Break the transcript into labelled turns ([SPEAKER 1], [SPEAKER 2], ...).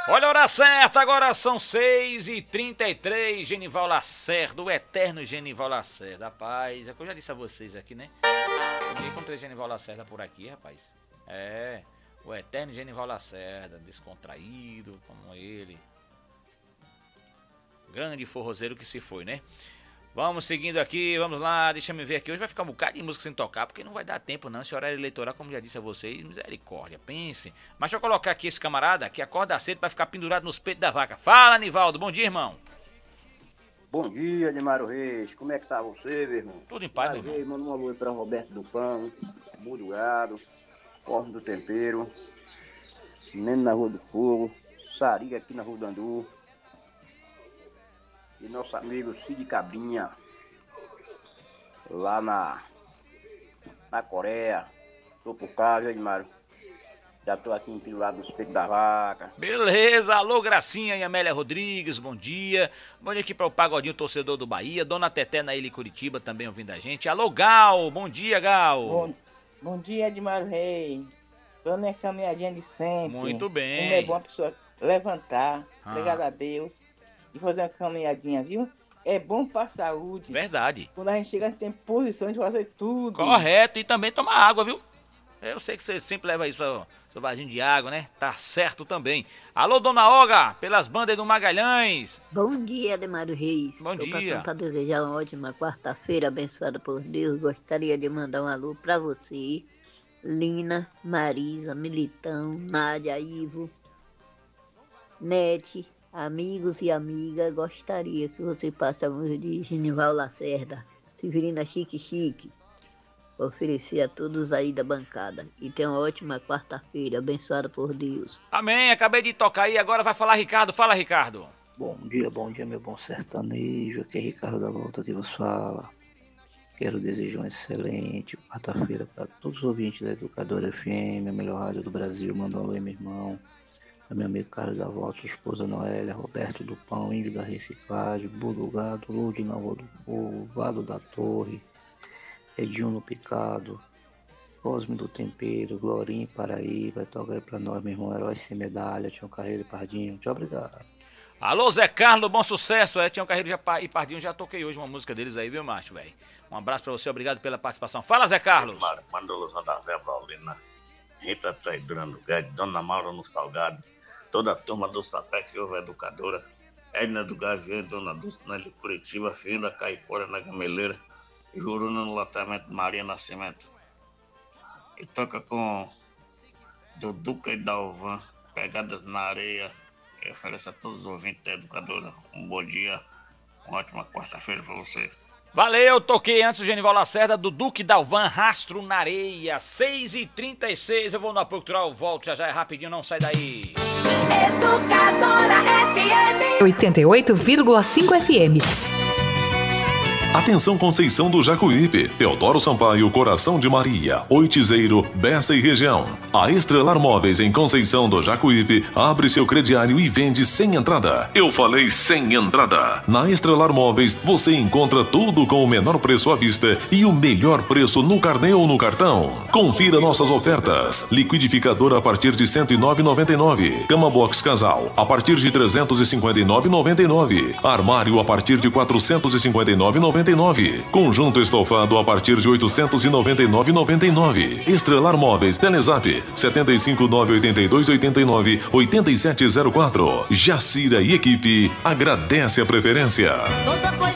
[SPEAKER 1] Olha a hora certa, agora são 6h33, Genival Lacerda, o eterno Genival Lacerda. Rapaz, é que eu já disse a vocês aqui, né? Um dia encontrei Genival Lacerda por aqui, rapaz. É, o eterno Genival Lacerda, descontraído como ele. Grande forrozeiro que se foi, né? Vamos seguindo aqui, vamos lá, deixa eu ver aqui. Hoje vai ficar um bocado de música sem tocar, porque não vai dar tempo não. Esse horário eleitoral, como já disse a vocês, misericórdia, pense. Mas deixa eu colocar aqui esse camarada que acorda cedo pra ficar pendurado nos peitos da vaca. Fala, Nivaldo, bom dia, irmão.
[SPEAKER 2] Bom dia, Nemário Reis, como é que tá você, meu irmão?
[SPEAKER 1] Tudo em paz, meu irmão.
[SPEAKER 2] Manda um alô pra Roberto do Pão, Budugado, Forno do Tempero, Neno na Rua do Fogo, Sariga aqui na Rua do Andu. E nosso amigo Cid Cabrinha, lá na Coreia. Tô por cá, viu, Edmário? Já tô aqui empilado nos peitos da vaca.
[SPEAKER 1] Beleza, alô Gracinha e Amélia Rodrigues, bom dia. Bom dia aqui para o Pagodinho, torcedor do Bahia. Dona Teté na Ilha Curitiba também ouvindo a gente. Alô Gal, bom dia, Gal.
[SPEAKER 3] Bom dia, Edmário Reis. Tô na caminhadinha de sempre.
[SPEAKER 1] Muito bem.
[SPEAKER 3] Como é bom a pessoa levantar, obrigado a Deus, e fazer uma caminhadinha, viu? É bom pra saúde.
[SPEAKER 1] Verdade.
[SPEAKER 3] Quando a gente chega, a gente tem posição de fazer tudo.
[SPEAKER 1] Correto, e também tomar água, viu? Eu sei que você sempre leva isso, seu vasinho de água, né? Tá certo também. Alô, Dona Olga, pelas bandas do Magalhães.
[SPEAKER 4] Bom dia, Edmário Reis.
[SPEAKER 1] Bom dia.
[SPEAKER 4] Tô passando para desejar uma ótima quarta-feira abençoada por Deus. Gostaria de mandar um alô pra você, Lina, Marisa, Militão, Nádia, Ivo, Nete, amigos e amigas. Gostaria que você passe a música de Genival Lacerda, Severina Chique Chique. Oferecer a todos aí da bancada. E tenha uma ótima quarta-feira, abençoada por Deus.
[SPEAKER 1] Amém, acabei de tocar aí, agora vai falar Ricardo. Fala, Ricardo.
[SPEAKER 5] Bom dia, meu bom sertanejo. Aqui é Ricardo da Volta que vos fala. Quero desejar uma excelente quarta-feira para todos os ouvintes da Educadora FM, a melhor rádio do Brasil. Manda um alô aí, meu irmão. A meu amigo Carlos da Volta, sua esposa Noélia, Roberto do Pão, Índio da Reciclagem, Budugado, Lude na Rua do Povo, Vado da Torre, Edinho no Picado, Cosme do Tempero, Glorinho Paraíba. Vai tocar aí pra nós, meu irmão, Herói Sem Medalha, Tião Carreiro e Pardinho. Tchau, obrigado.
[SPEAKER 1] Alô, Zé Carlos, bom sucesso. Tião Carreiro e Pardinho, já toquei hoje uma música deles aí, viu, macho, velho? Um abraço pra você, obrigado pela participação. Fala, Zé Carlos.
[SPEAKER 6] Manda luz da Vé Paulina, Rita Traidora no Guedes, Dona Maura no Salgado, toda a turma do Sapé que houve Educadora, Edna do Gavião, Dona Dulce na Curitiba, Filho da Caipora na Gameleira, Juruna no lotamento Maria Nascimento. E toca com Duduca e Dalvan, Pegadas na Areia. E oferece a todos os ouvintes da Educadora um bom dia, uma ótima quarta-feira para vocês.
[SPEAKER 1] Valeu, toquei antes o Genival Lacerda, do Duque Dalvan, Rastro na Areia, 6h36, eu vou no apoio cultural, volto já é rapidinho, não sai daí.
[SPEAKER 7] Educadora FM
[SPEAKER 8] 88,5 FM.
[SPEAKER 9] Atenção Conceição do Jacuípe, Teodoro Sampaio, Coração de Maria, Oitizeiro, Bessa e região. A Estrelar Móveis em Conceição do Jacuípe abre seu crediário e vende sem entrada. Eu falei sem entrada. Na Estrelar Móveis você encontra tudo com o menor preço à vista e o melhor preço no carnê ou no cartão. Confira nossas ofertas. Liquidificador a partir de R$ 109,99. Cama Box Casal a partir de R$ 359,99. Armário a partir de R$ 459,99. Conjunto estofado a partir de R$ 899,99. Estrelar Móveis, Telezap 75982898704. Jacira e equipe agradece a preferência.
[SPEAKER 7] Toda coisa